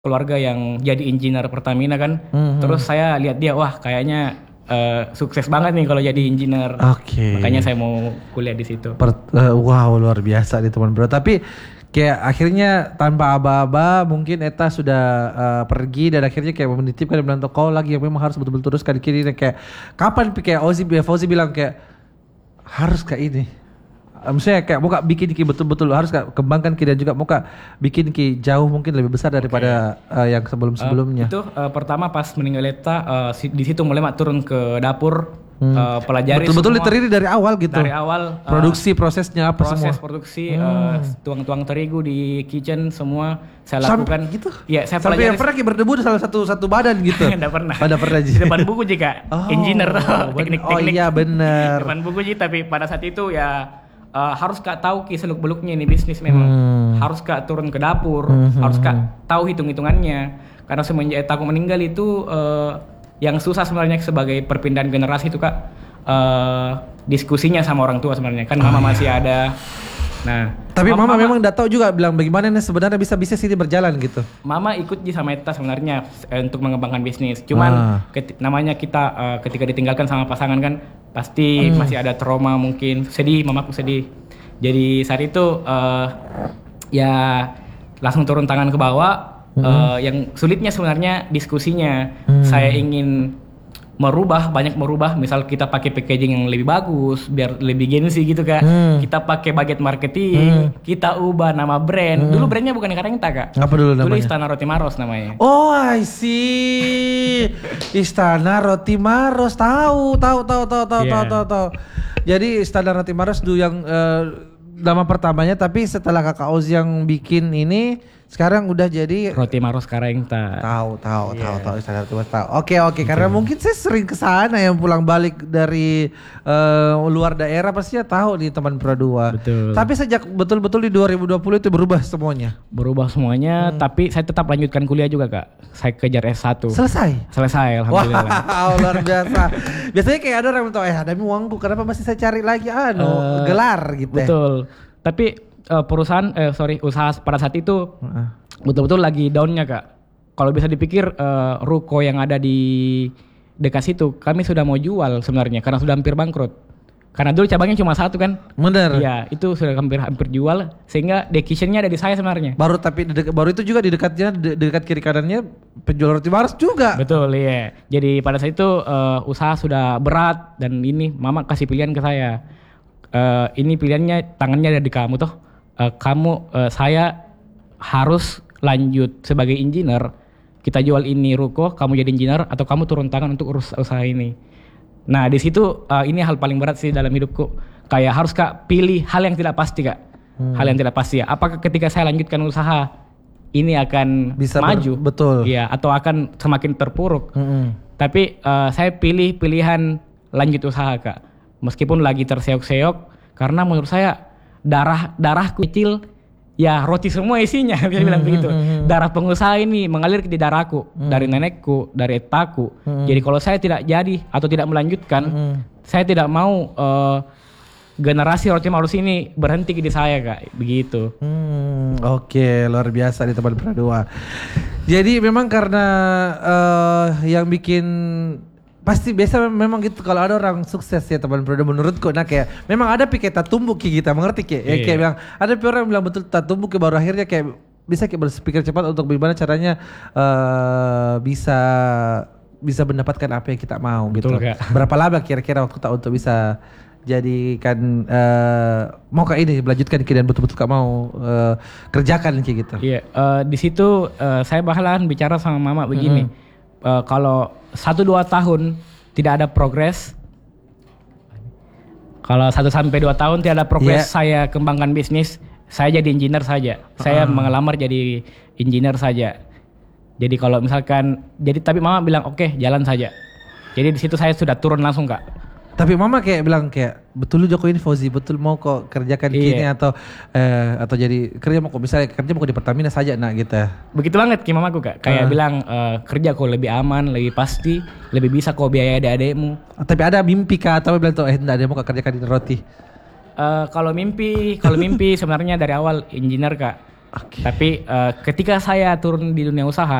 keluarga yang jadi engineer Pertamina kan. Terus saya lihat dia, wah kayaknya sukses banget nih kalau jadi engineer. Oke. Makanya saya mau kuliah di situ. Wow, luar biasa nih teman bro. Tapi kayak akhirnya tanpa aba-aba mungkin Eta sudah pergi dan akhirnya kayak menitipkan dan bilang kau lagi yang memang harus betul-betul teruskan kiri, dan kayak kapan kayak Fauzi bilang kayak harus kayak ini. Maksudnya kayak mau bikin ki betul-betul harus kembangkan ki dan juga mau bikin ki jauh mungkin lebih besar daripada yang sebelum-sebelumnya. Itu pertama pas meninggal Eta di situ mulai turun ke dapur pelajari betul-betul semua. diteriri dari awal gitu. Dari awal produksi prosesnya apa semua. Proses produksi tuang-tuang terigu di kitchen semua saya lakukan. Gitu. Iya, saya sampai pelajari. yang pernah berdebu di salah satu badan gitu. Enggak pernah. Pada pernah di depan buku jika engineer teknik-teknik. Oh iya benar. Depan buku Ji, tapi pada saat itu ya harus tahu ki seluk-beluknya ini bisnis memang. Harus turun ke dapur, harus tahu hitung-hitungannya. Karena semenjak aku meninggal itu yang susah sebenarnya sebagai perpindahan generasi itu diskusinya sama orang tua sebenarnya. Kan mama masih ada. Nah, tapi mama memang enggak tahu juga bilang bagaimana nih sebenarnya bisa bisnis ini berjalan gitu. Mama ikut sama Eta sebenarnya untuk mengembangkan bisnis. Cuman namanya kita ketika ditinggalkan sama pasangan kan pasti masih ada trauma, mungkin sedih, mamaku sedih. Jadi saat itu ya langsung turun tangan ke bawah. Yang sulitnya sebenarnya diskusinya. Saya ingin banyak merubah, misal kita pakai packaging yang lebih bagus biar lebih gengsi gitu Kak. Kita pakai budget marketing, kita ubah nama brand. Dulu brandnya bukan Karangta Kak. Apa dulu namanya? Dulu Istana Roti Maros namanya. Oh, I see. Istana Roti Maros, tahu. Jadi Istana Roti Maros dulu yang nama pertamanya, tapi setelah Kakak Ozi yang bikin ini sekarang udah jadi Roti Maros Karangta. Tahu Istana Roti Maros tahu. Oke, karena mungkin saya sering ke sana yang pulang balik dari luar daerah pastinya tahu nih teman Pro 2. Betul. Tapi sejak betul-betul di 2020 itu berubah semuanya. Tapi saya tetap lanjutkan kuliah juga Kak. Saya kejar S1. Selesai alhamdulillah. Wow, luar biasa. Biasanya kayak ada orang tahu ada uangku, kenapa masih saya cari lagi gelar gitu. Betul. Tapi usaha pada saat itu betul-betul lagi downnya Kak. Kalau bisa dipikir ruko yang ada di dekat situ kami sudah mau jual sebenarnya karena sudah hampir bangkrut. Karena dulu cabangnya cuma satu kan. Bener. Iya, itu sudah hampir jual sehingga the kitchen-nya ada di saya sebenarnya. Baru itu juga di dekat kiri kanannya penjual roti maros juga. Betul, iya. Jadi pada saat itu usaha sudah berat dan ini mama kasih pilihan ke saya. Ini pilihannya tangannya ada di kamu toh. Saya harus lanjut sebagai engineer. Kita jual ini ruko, kamu jadi engineer atau kamu turun tangan untuk urus usaha ini. Nah di situ ini hal paling berat sih dalam hidupku. Kayak harus Kak pilih hal yang tidak pasti Kak. Hal yang tidak pasti ya. Apakah ketika saya lanjutkan usaha ini akan bisa maju? Betul. Iya, atau akan semakin terpuruk. Tapi saya pilih pilihan lanjut usaha Kak. Meskipun lagi terseok-seok karena menurut saya darahku kecil ya roti semua isinya bisa bilang begitu. Darah pengusaha ini mengalir di darahku dari nenekku, dari etaku. Jadi kalau saya tidak jadi atau tidak melanjutkan, saya tidak mau generasi roti maros ini berhenti di saya Kak, begitu. Oke, luar biasa di teman Pro 2. Jadi memang karena yang bikin pasti biasa memang gitu kalau ada orang sukses ya teman Pro 2 menurutku. Nah kayak memang ada kita tumbuh kita mengerti kayak kayak bilang ada orang bilang betul tak tumbuh baru akhirnya kayak bisa kayak berpikir cepat untuk bagaimana caranya bisa mendapatkan apa yang kita mau. Betul, gitu. Kak. Berapa lama kira-kira waktu tak untuk bisa jadikan mau kayak ini melanjutkan dan betul-betul gak mau kerjakan kayak gitu. Iya, di situ saya bakalan bicara sama mama begini. Kalau 1-2 tahun tidak ada progres, kalau 1-2 tahun tidak ada progres, saya kembangkan bisnis, saya jadi engineer saja. Saya mengelamar jadi engineer saja. Jadi kalau misalkan tapi mama bilang oke, jalan saja. Jadi di situ saya sudah turun langsung Kak. Tapi mama kayak bilang kayak betul Joko ini Fauzi betul mau kok kerjakan kini atau jadi kerja mau kok misalnya kerja mau di Pertamina saja nak gitu. Begitu banget ki mamaku Kak. Kayak bilang kerja kok lebih aman, lebih pasti, lebih bisa kok biaya adik-adikmu. Tapi ada mimpi Kak atau bilang tuh enggak ada mau kerjakan di roti. Kalau mimpi sebenarnya dari awal engineer Kak. Oke. Tapi ketika saya turun di dunia usaha,